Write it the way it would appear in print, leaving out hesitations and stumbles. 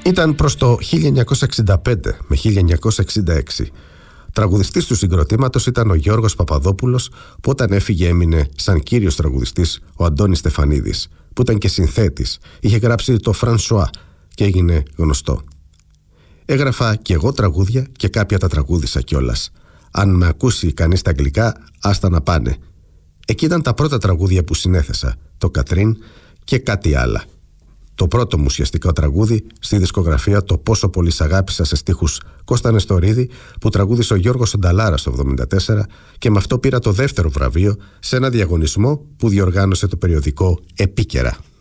Ήταν προς το 1965 με 1966. Τραγουδιστής του συγκροτήματος ήταν ο Γιώργος Παπαδόπουλος, που όταν έφυγε έμεινε σαν κύριος τραγουδιστής ο Αντώνης Στεφανίδης, που ήταν και συνθέτης. Είχε γράψει το Φρανσουά και έγινε γνωστό. Έγραφα κι εγώ τραγούδια και κάποια τα τραγούδισα κιόλας. Αν με ακούσει κανείς τα αγγλικά, άστα να πάνε. Εκεί ήταν τα πρώτα τραγούδια που συνέθεσα, το Κατρίν και κάτι άλλα. Το πρώτο μου ουσιαστικό τραγούδι στη δισκογραφία, το «Πόσο πολύ σ' αγάπησα» σε στίχους Κώστα Νεστορίδη, που τραγούδισε ο Γιώργος Σονταλάρας το 1974, και με αυτό πήρα το δεύτερο βραβείο σε ένα διαγωνισμό που διοργάνωσε το περιοδικό Επίκαιρα.